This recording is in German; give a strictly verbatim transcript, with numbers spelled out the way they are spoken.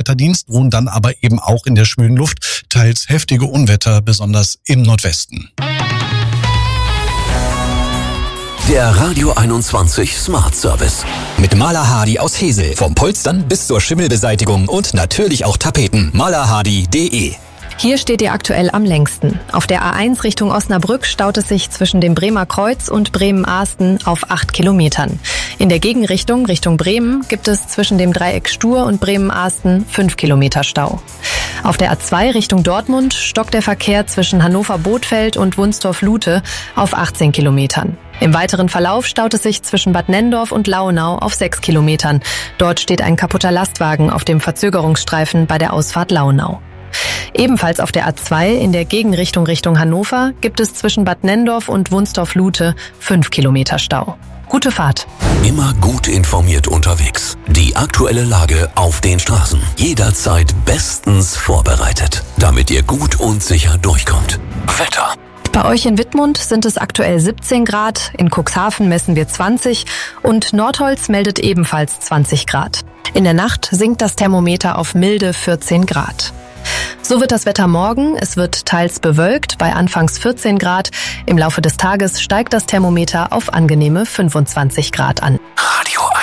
Wetterdienst drohen dann aber eben auch in der schwülen Luft teils heftige Unwetter, besonders im Nordwesten. Der Radio einundzwanzig Smart Service. Mit Maler Hardy aus Hesel. Vom Polstern bis zur Schimmelbeseitigung und natürlich auch Tapeten. maler hardy punkt de. Hier steht ihr aktuell am längsten. Auf der A eins Richtung Osnabrück staut es sich zwischen dem Bremer Kreuz und Bremen-Ahsten auf acht Kilometern. In der Gegenrichtung, Richtung Bremen, gibt es zwischen dem Dreieck Stur und Bremen-Ahsten fünf Kilometer Stau. Auf der A zwei Richtung Dortmund stockt der Verkehr zwischen Hannover-Bothfeld und Wunstorf-Lute auf achtzehn Kilometern. Im weiteren Verlauf staut es sich zwischen Bad Nenndorf und Launau auf sechs Kilometern. Dort steht ein kaputter Lastwagen auf dem Verzögerungsstreifen bei der Ausfahrt Launau. Ebenfalls auf der A zwei in der Gegenrichtung Richtung Hannover gibt es zwischen Bad Nenndorf und Wunstorf-Lute fünf Kilometer Stau. Gute Fahrt. Immer gut informiert unterwegs. Die aktuelle Lage auf den Straßen. Jederzeit bestens vorbereitet, damit ihr gut und sicher durchkommt. Wetter. Bei euch in Wittmund sind es aktuell siebzehn Grad, in Cuxhaven messen wir zwanzig und Nordholz meldet ebenfalls zwanzig Grad. In der Nacht sinkt das Thermometer auf milde vierzehn Grad. So wird das Wetter morgen. Es wird teils bewölkt bei anfangs vierzehn Grad. Im Laufe des Tages steigt das Thermometer auf angenehme fünfundzwanzig Grad an.